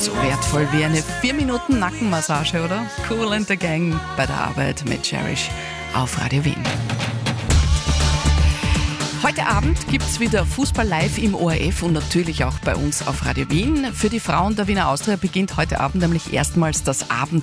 So wertvoll wie eine 4 Minuten Nackenmassage, oder? Kool and the Gang bei der Arbeit mit Cherish auf Radio Wien. Heute Abend gibt es wieder Fußball live im ORF und natürlich auch bei uns auf Radio Wien. Für die Frauen der Wiener Austria beginnt heute Abend nämlich erstmals das